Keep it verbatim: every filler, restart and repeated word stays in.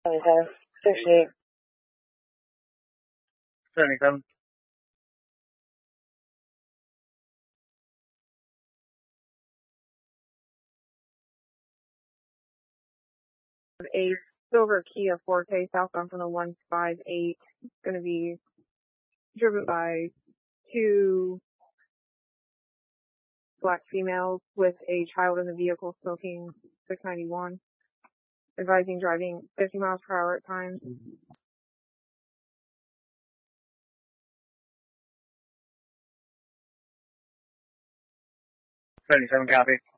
seventy-seven, sixty-eight. seventy-seven. A silver Kia Forte southbound from the one five eight. It's going to be driven by two black females with a child in the vehicle smoking six ninety-one. Advising driving fifty miles per hour at times. seventy-seven, copy.